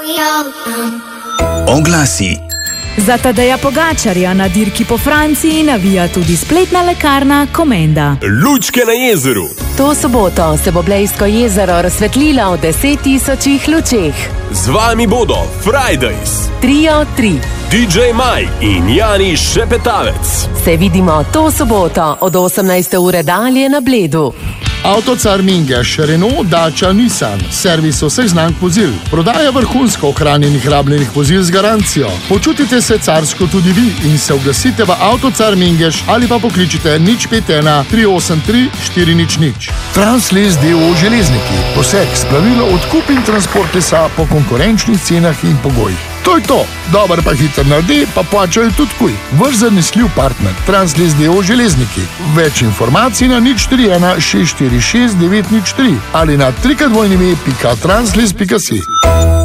Oglasi. Za Tadeja Pogačarja na dirki po Franciji navija tudi spletna lekarna Komenda. Lučke na jezeru. To soboto se bo Blejsko jezero razsvetlilo v 10.000 lučeh. Z vami bodo Fridays, Trio 3, DJ Mike in Jani Šepetavec. Se vidimo to soboto od 18. ure dalje na Bledu. Avtocar Mingeš, Renault, Dacia, Nissan, servis vseh znamk vozil, prodaja vrhunsko ohranjenih rabljenih vozil z garancijo. Počutite se carsko tudi vi in se oglasite v Avtocar Mingeš ali pa pokličite 051 383 400. Transles d.o.o. Železniki, poseg spravilo, odkup in transport lesa po konkurenčnih cenah in pogojih. To je to, dober pa hiter naredi, pa plačajo tudi kuj. Vaš zanesljiv partner, Transles d.o.o. Železniki. Več informacij na 041 646 903 ali na www.transles.si.